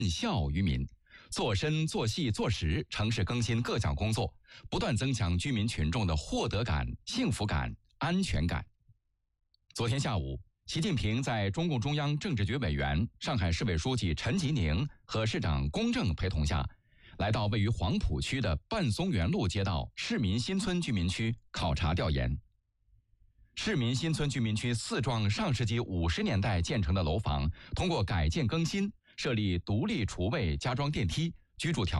孝于民，做深做细做实城市更新各项工作，不断增强居民群众的获得感、幸福感、安全感。昨天下午，习近平在中共中央政治局委员、上海市委书记陈吉宁和市长龚正陪同下，来到位于黄浦区的半松园路街道市民新村居民区考察调研。市民新村居民区4幢上世纪50年代建成的楼房，通过改建更新，设立独立厨卫、加装电梯，居住条